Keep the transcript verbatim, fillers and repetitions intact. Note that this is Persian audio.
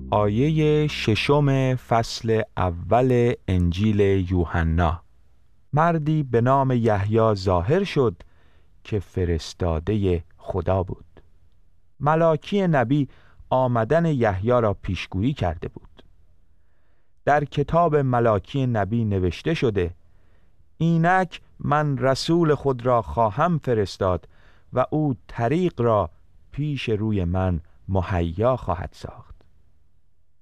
آیه ششم فصل اول انجیل یوحنا. مردی به نام یحیی ظاهر شد که فرستاده خدا بود. ملاکی نبی آمدن یحیی را پیشگویی کرده بود. در کتاب ملاکی نبی نوشته شده: اینک من رسول خود را خواهم فرستاد و او طریق را پیش روی من مهیا خواهد ساخت.